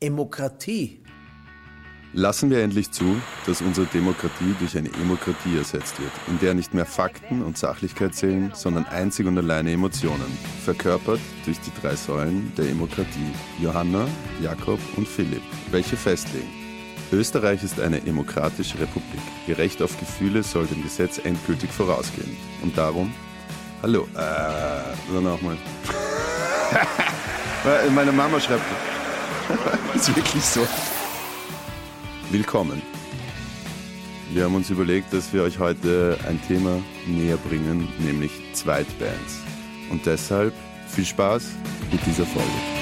Demokratie. Lassen wir endlich zu, dass unsere Demokratie durch eine Emokratie ersetzt wird, in der nicht mehr Fakten und Sachlichkeit zählen, sondern einzig und alleine Emotionen, verkörpert durch die 3 Säulen der Emokratie, Johanna, Jakob und Philipp, welche festlegen: Österreich ist eine demokratische Republik. Ihr Recht auf Gefühle soll dem Gesetz endgültig vorausgehen. Und darum, hallo, nochmal. Meine Mama schreibt, ist wirklich so. Willkommen. Wir haben uns überlegt, dass wir euch heute ein Thema näher bringen, nämlich Zweitbands. Und deshalb viel Spaß mit dieser Folge.